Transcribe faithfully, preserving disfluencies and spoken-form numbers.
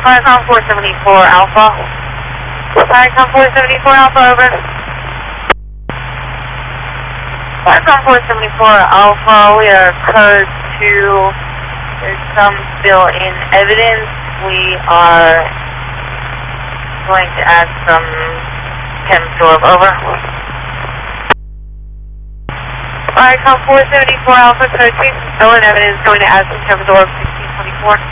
Viacom four seventy-four Alpha. Viacom four seventy-four Alpha, over. Viacom four seventy-four Alpha, we are code two. There's some still in evidence. We are going to add some Chemsorb, over. Viacom four seventy-four Alpha, code two, still in evidence, going to add some Chemsorb sixteen twenty-four.